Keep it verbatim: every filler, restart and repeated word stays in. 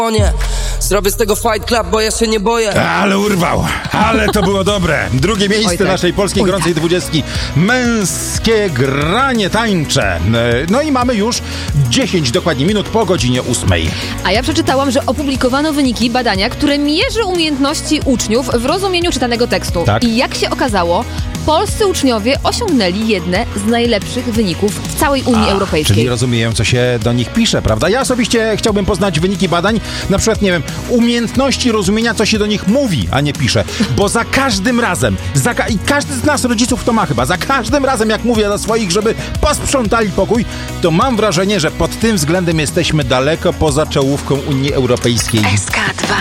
Nie, zrobię z tego Fight Club, bo ja się nie boję. Ale urwał, ale to było dobre. Drugie miejsce Oj, tak. naszej polskiej Oj, gorącej tak. dwudziestki. Męskie granie tańcze. No i mamy już dziesięć dokładnie minut po godzinie ósmej. A ja przeczytałam, że opublikowano wyniki badania, które mierzy umiejętności uczniów w rozumieniu czytanego tekstu. Tak. I jak się okazało, polscy uczniowie osiągnęli jedne z najlepszych wyników w całej Unii A, Europejskiej. Czyli rozumieją, co się do nich pisze, prawda? Ja osobiście chciałbym poznać wyniki badań, na przykład, nie wiem, umiejętności rozumienia, co się do nich mówi, a nie pisze. Bo za każdym razem, za ka- i każdy z nas, rodziców, to ma chyba, za każdym razem, jak mówię do swoich, żeby posprzątali pokój, to mam wrażenie, że pod tym względem jesteśmy daleko poza czołówką Unii Europejskiej. S K dwa.